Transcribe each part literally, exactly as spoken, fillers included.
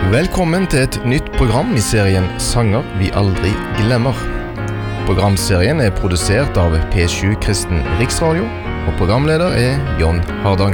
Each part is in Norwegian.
Velkommen til et nytt program i serien Sanger vi aldri glemmer. Programserien er produsert av P sju Kristen Riksradio, og programleder er John Hardang.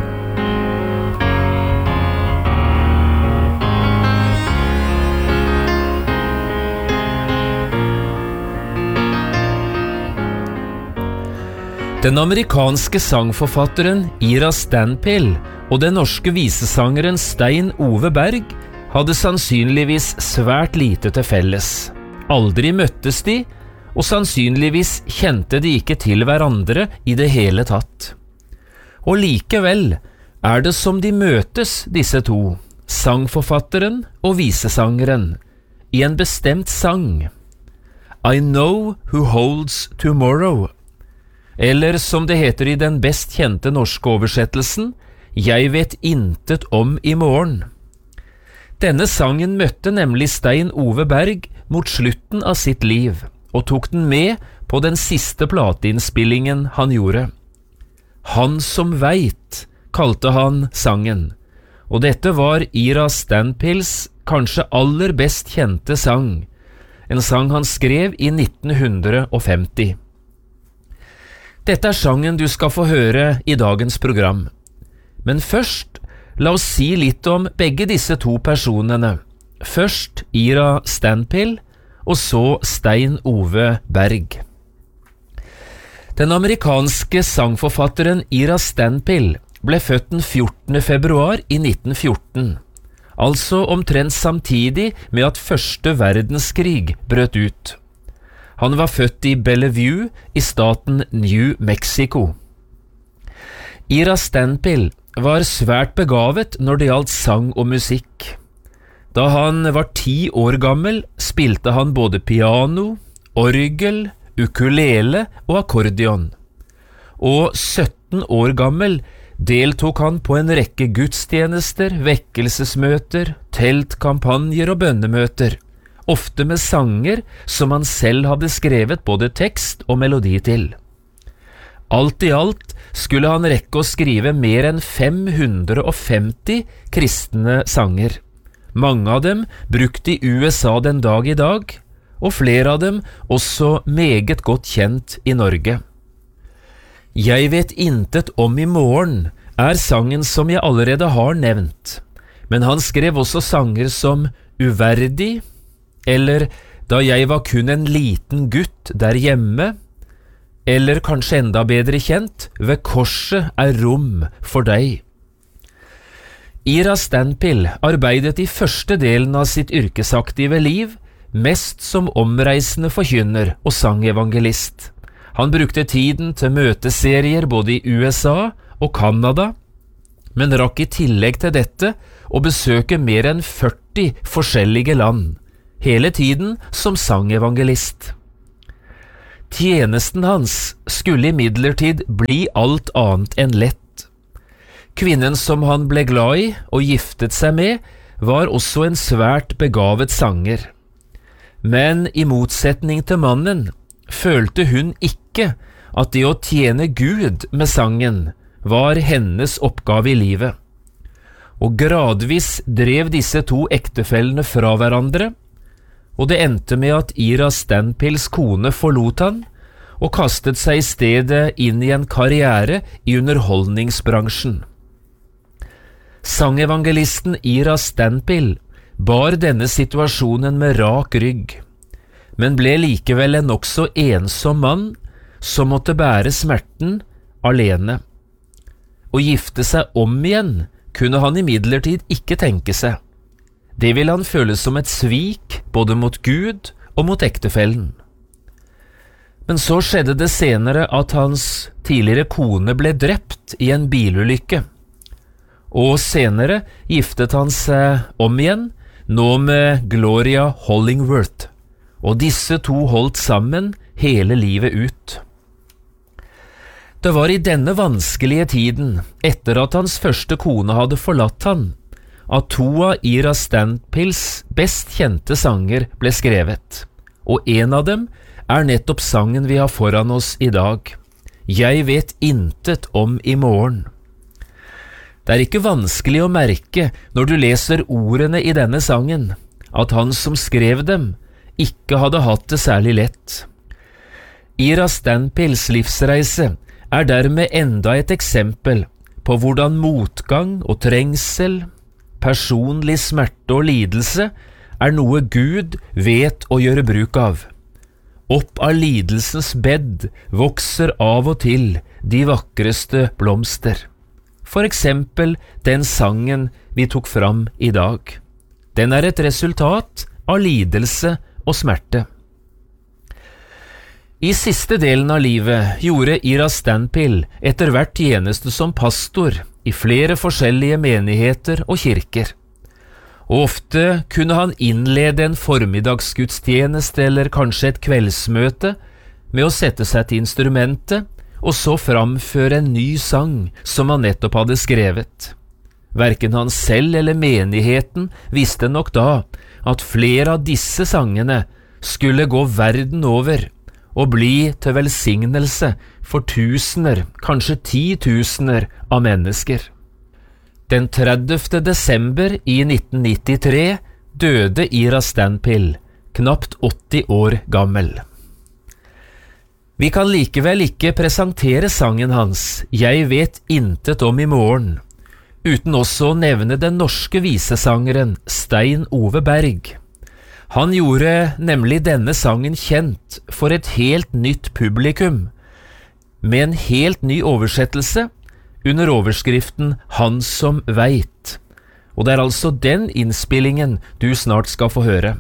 Den amerikanske sangforfatteren Ira Stanpill og den norske visesangeren Stein Ove Berg hadde sannsynligvis svært lite til felles. Aldri møttes de, og sannsynligvis kjente de ikke til hverandre i det hele tatt. Og likevel er det som de møtes, disse to, sangforfatteren og visesangeren, i en bestemt sang. I know who holds tomorrow. Eller som det heter i den best kjente norske oversettelsen, Jeg vet intet om i morgen. Denne sangen møtte nemlig Stein Ove Berg mot slutten av sitt liv, og tok den med på den siste plateinnspillingen han gjorde. Han som veit, kalte han sangen, og dette var Ira Stanpills kanskje aller best kjente sang, en sang han skrev i nitten femti. Dette er sangen du skal få høre i dagens program. Men først, la oss si litt om begge disse to personene. Først Ira Stanpill, og så Stein Ove Berg. Den amerikanske sangforfatteren Ira Stanpill ble født den fjortende februar i nitten fjorten, altså omtrent samtidig med at første verdenskrig brøt ut. Han var født i Bellevue i staten New Mexico. Ira Stanpill var svært begavet når det gjaldt sang og musikk. Da han var ti år gammel, spilte han både piano, orgel, ukulele og akkordeon. Og sytten år gammel deltok han på en rekke gudstjenester, vekkelsesmøter, teltkampanjer og bønnemøter, ofte med sanger som han selv hadde skrevet både tekst og melodi til. Alt i alt skulle han rekke å skrive mer enn fem hundre og femti kristne sanger. Mange av dem brukt i U S A den dag i dag, og flere av dem også meget godt kjent i Norge. Jeg vet intet om i morgen er sangen som jeg allerede har nevnt, men han skrev også sanger som Uverdig, eller Da jeg var kun en liten gutt der hjemme, eller kanskje enda bedre kjent, Ved korset er rom for deg. Ira Stanpill arbeidet i første delen av sitt yrkesaktive liv mest som omreisende forkynner og sangevangelist. Han brukte tiden til møteserier både i U S A og Kanada, men rakk i tillegg til dette å besøke mer enn førti forskjellige land, hele tiden som sangevangelist. Tjenesten hans skulle imidlertid bli alt annet enn lett. Kvinnen som han ble glad i og giftet seg med, var også en svært begavet sanger. Men i motsetning til mannen, følte hun ikke at det å tjene Gud med sangen var hennes oppgave i livet. Og gradvis drev disse to ektefellene fra hverandre, og det endte med at Ira Stanpills kone forlot han, og kastet seg i stedet inn i en karriere i underholdningsbransjen. Sangevangelisten Ira Stanpill bar denne situasjonen med rak rygg, men ble likevel en nokså ensom mann som måtte bære smerten alene. Å gifte seg om igjen kunne han imidlertid ikke tenke seg. Det ville han føle som et svik både mot Gud og mot ektefellen. Men så skjedde det senere at hans tidligere kone ble drept i en bilulykke, og senere giftet han seg om igjen, nå med Gloria Hollingworth, og disse to holdt sammen hele livet ut. Det var i denne vanskelige tiden, etter at hans første kone hadde forlatt han, at to av Ira Stanpills best kjente sanger ble skrevet, og en av dem er nettopp sangen vi har foran oss i dag, Jeg vet intet om i morgen. Det er ikke vanskelig å merke når du leser ordene i denne sangen, at han som skrev dem, ikke hadde hatt det særlig lett. Ira Stanpils livsreise er dermed enda et eksempel på hvordan motgang og trengsel, personlig smerte og lidelse er noe Gud vet å gjøre bruk av. Opp av lidelsens bed vokser av og til de vakreste blomster. For eksempel den sangen vi tok fram i dag. Den er et resultat av lidelse og smerte. I siste delen av livet gjorde Ira Stanpil etter hvert tjeneste som pastor i flere forskjellige menigheter og kirker. Og ofte kunne han innlede en formiddagsgudstjeneste eller kanskje et kveldsmøte med å sette seg til instrumentet og så framføre en ny sang som han nettopp hadde skrevet. Hverken han selv eller menigheten visste nok da at flere av disse sangene skulle gå verden over og bli til velsignelse for tusener, kanskje titusener av mennesker. Den tredivte desember i nitten nittitre døde Ira Stanpil, knapt åtti år gammel. Vi kan likevel ikke presentere sangen hans «Jeg vet intet om i morgen», uten også å nevne den norske visesangeren Stein Ove Berg. Han gjorde nemlig denne sangen kjent for et helt nytt publikum, med en helt ny oversettelse under overskriften «Han som veit». Og det er altså den innspillingen du snart skal få høre.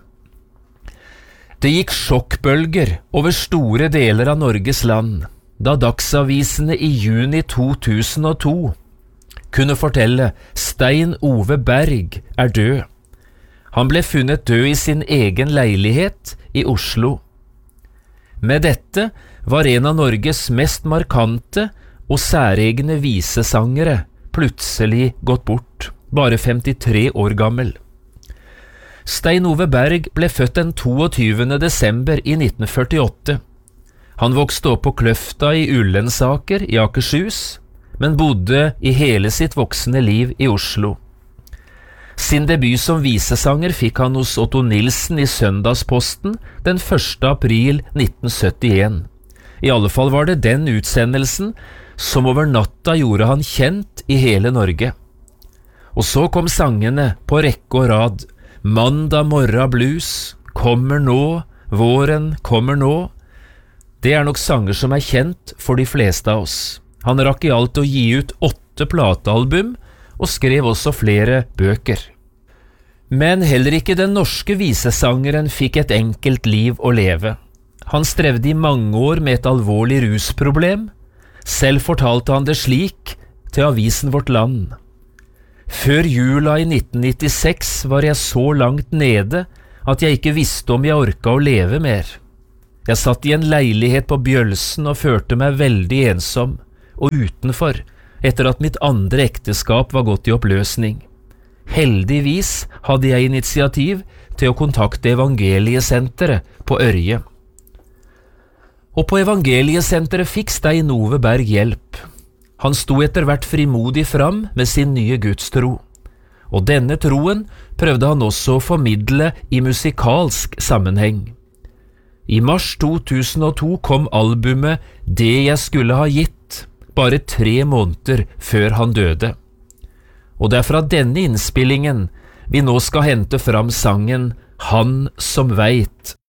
Det gikk sjokkbølger over store deler av Norges land, da dagsavisene i juni to tusen og to kunne fortelle Stein Ove Berg er død. Han ble funnet død i sin egen leilighet i Oslo. Med dette var en av Norges mest markante og særegne visesangere plutselig gått bort, bare femtitre år gammel. Stein Ove Berg ble født den toogtyvende desember i nitten førtiåtte. Han vokste opp på Kløfta i Ullensaker i Akershus, men bodde i hele sitt voksne liv i Oslo. Sin debut som visesanger fikk han hos Otto Nilsen i Søndagsposten den første april nitten syttien. I alle fall var det den utsendelsen som over natta gjorde han kjent i hele Norge. Og så kom sangene på rekke og rad. Mandag morra blues, kommer nå, våren kommer nå. Det er nok sanger som er kjent for de fleste av oss. Han rakk i alt å gi ut åtte platealbum, og skrev også flere bøker. Men heller ikke den norske visesangeren fikk et enkelt liv å leve. Han strevde i mange år med et alvorlig rusproblem. Selv fortalte han det slik til avisen Vårt Land. Før jula i nitten nittiseks var jeg så langt nede at jeg ikke visste om jeg orka å leve mer. Jeg satt i en leilighet på Bjølsen og følte meg veldig ensom, og utenfor, etter at mitt andre ekteskap var gått i oppløsning. Heldigvis hadde jeg initiativ til å kontakte Evangeliesenteret på Ørje. Og på Evangeliesenteret fikk Stein Ove Berg hjelp. Han sto etter hvert frimodig fram med sin nye gudstro. Og denne troen prøvde han også å formidle i musikalsk sammenheng. I mars to tusen og to kom albumet Det jeg skulle ha gitt, bare tre måneder før han døde. Og det er fra denne innspillingen vi nå skal hente fram sangen Han som veit.